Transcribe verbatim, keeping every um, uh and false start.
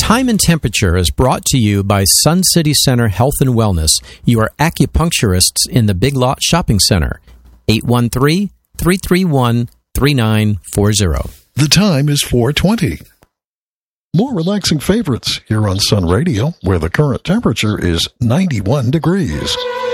Time and Temperature is brought to you by Sun City Center Health and Wellness, your acupuncturists in the Big Lot Shopping Center. eight one three, three three one, three nine four zero. The time is four twenty. More relaxing favorites here on Sun Radio, where the current temperature is ninety-one degrees.